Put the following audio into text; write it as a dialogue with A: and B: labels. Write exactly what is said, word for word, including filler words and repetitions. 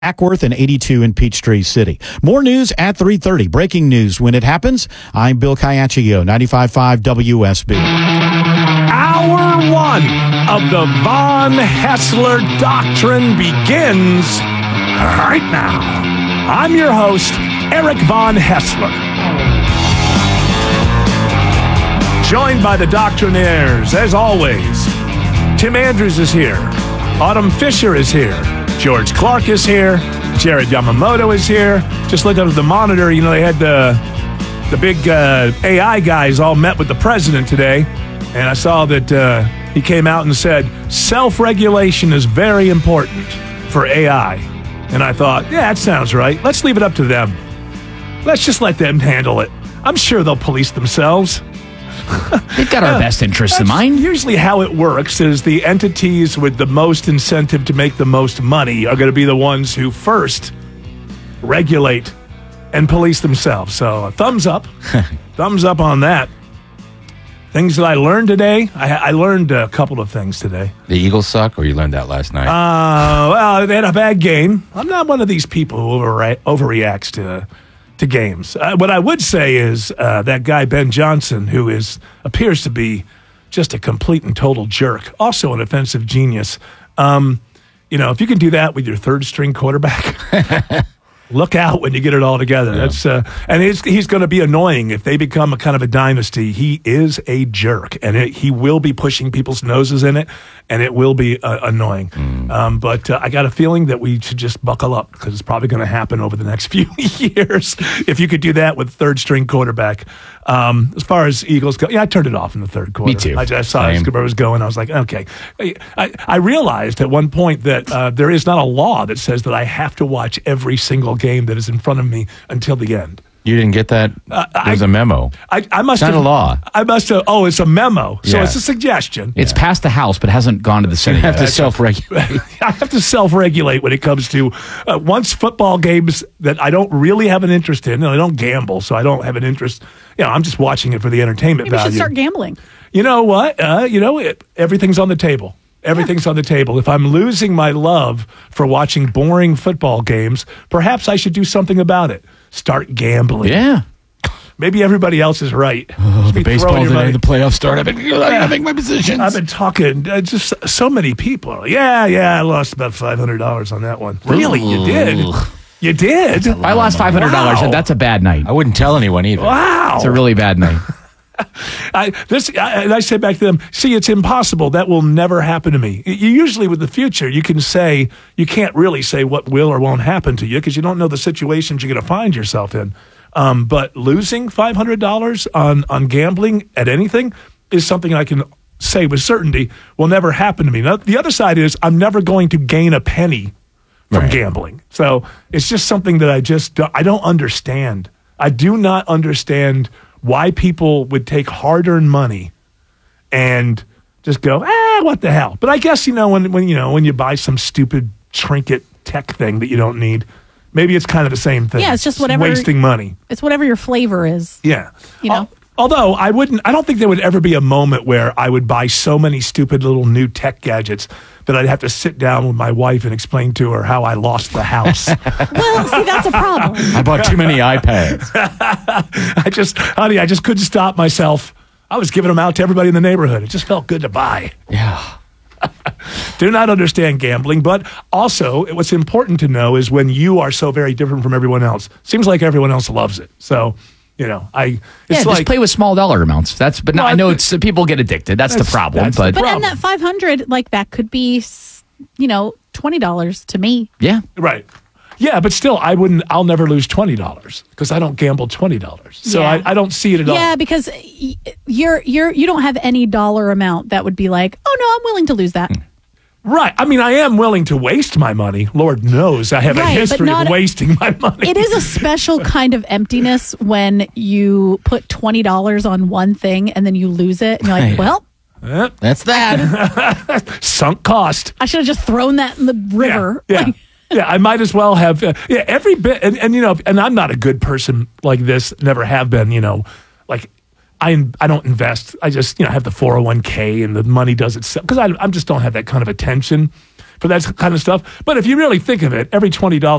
A: Ackworth and eighty-two in Peachtree City. More news at three thirty. Breaking news when it happens. I'm Bill Caiaccio, ninety-five point five W S B.
B: Hour one of the Von Haessler Doctrine begins right now. I'm your host, Eric Von Haessler. Joined by the Doctrinaires, as always. Tim Andrews is here. Autumn Fisher is here. George Clark is here. Jared Yamamoto is here. Just looked at the monitor. You know, they had the the big uh, A I guys all met with the president today. And I saw that uh, he came out and said, self-regulation is very important for A I. And I thought, yeah, that sounds right. Let's leave it up to them. Let's just let them handle it. I'm sure they'll police themselves.
C: They've got our uh, best interests in mind.
B: Usually how it works is the entities with the most incentive to make the most money are going to be the ones who first regulate and police themselves. So a thumbs up. Thumbs up on that. Things that I learned today. I, I learned a couple of things today.
D: The Eagles suck, or you learned that last night?
B: Uh, well, they had a bad game. I'm not one of these people who overre- overreacts to to games. Uh, what I would say is uh, that guy, Ben Johnson, who is appears to be just a complete and total jerk, also an offensive genius. Um, you know, if you can do that with your third string quarterback, look out when you get it all together. Yeah. That's uh, and he's, he's going to be annoying if they become a kind of a dynasty. He is a jerk, and it, he will be pushing people's noses in it, and it will be uh, annoying. Mm. Um, but uh, I got a feeling that we should just buckle up because it's probably going to happen over the next few years if you could do that with third string quarterback. Um, as far as Eagles go, yeah, I turned it off in the third quarter.
C: Me too.
B: I, I saw where it was going. I was like, okay. I, I realized at one point that uh, there is not a law that says that I have to watch every single game that is in front of me until the end.
D: You didn't get that?
B: Uh,
D: There's
B: I,
D: a memo.
B: I, I must
D: it's
B: have,
D: not a law.
B: I must have. Oh, it's a memo. So
D: yeah.
B: it's a suggestion.
C: It's yeah. passed the House, but hasn't gone to the Senate.
D: You have
C: yet.
D: to self-regulate.
B: I have to self-regulate when it comes to uh, once football games that I don't really have an interest in, and I don't gamble, so I don't have an interest. You know, I'm just watching it for the entertainment
E: Maybe
B: value.
E: we should start gambling.
B: You know what? Uh, you know, it, everything's on the table. Everything's yeah. on the table. If I'm losing my love for watching boring football games, perhaps I should do something about it. Start gambling.
C: Yeah.
B: Maybe everybody else is right.
D: Oh, the baseball today,
B: money.
D: the playoffs start. I've been, I make my positions.
B: I've been talking. Uh, just so many people. Yeah, yeah, I lost about five hundred dollars on that one. Really?
C: Ooh.
B: You did? You did?
C: I lost five hundred dollars,
B: wow.
C: and that's a bad night.
D: I wouldn't tell anyone either.
B: Wow.
C: It's a really bad night.
B: I, this, I, and I say back to them, see, it's impossible. That will never happen to me. You, usually with the future, you can say, you can't really say what will or won't happen to you because you don't know the situations you're going to find yourself in. Um, but losing five hundred dollars on, on gambling at anything is something I can say with certainty will never happen to me. Now, the other side is I'm never going to gain a penny from
D: right.
B: gambling. So it's just something that I just don't, I don't understand. I do not understand why people would take hard-earned money and just go, ah, what the hell? But I guess, you know, when, when you know when you buy some stupid trinket tech thing that you don't need, maybe it's kind of the same thing.
E: Yeah, it's just whatever.
B: It's wasting money.
E: It's whatever your flavor is.
B: Yeah.
E: You know?
B: Although I wouldn't, I don't think there would ever be a moment where I would buy so many stupid little new tech gadgets that I'd have to sit down with my wife and explain to her how I lost the house.
E: Well, see, that's a problem.
D: I bought too many iPads.
B: I just, honey, I just couldn't stop myself. I was giving them out to everybody in the neighborhood. It just felt good to buy.
D: Yeah.
B: Do not understand gambling, but also what's important to know is when you are so very different from everyone else. Seems like everyone else loves it. So, you know, I it's
C: yeah,
B: like,
C: just play with small dollar amounts. That's but no,
B: well,
C: I know it's people get addicted. That's, that's the problem.
B: that's
C: but
B: the
E: But and that five hundred, like that could be, you know, twenty dollars to me.
C: yeah,
B: right. Yeah, but still, I wouldn't. I'll never lose twenty dollars because I don't gamble twenty dollars. So
E: Yeah.
B: I, I don't see it at all.
E: Yeah, because y- you're you're you don't have any dollar amount that would be like, oh no, I'm willing to lose that.
B: Right. I mean, I am willing to waste my money. Lord knows I have
E: Right,
B: a
E: but
B: history
E: not-
B: of wasting my money.
E: It is a special kind of emptiness when you put twenty dollars on one thing and then you lose it. And you're like, well,
D: That's that.
B: Sunk cost.
E: I should have just thrown that in the river.
B: Yeah. Yeah.
E: Like,
B: Yeah, I might as well have. Uh, yeah, every bit. And, and, you know, and I'm not a good person like this, never have been, you know, like I I don't invest. I just you know have the four oh one k and the money does itself because I I just don't have that kind of attention for that kind of stuff. But if you really think of it, every twenty dollars